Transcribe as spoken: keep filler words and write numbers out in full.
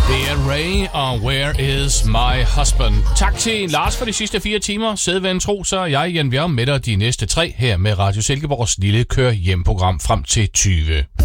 Det er Ray og Where is my husband? Tak til Lars for de sidste fire timer. Sædvanen tro, så er jeg, Jan Bjerg, med dig de næste tre her med Radio Silkeborgs lille kør hjem program frem til tyve.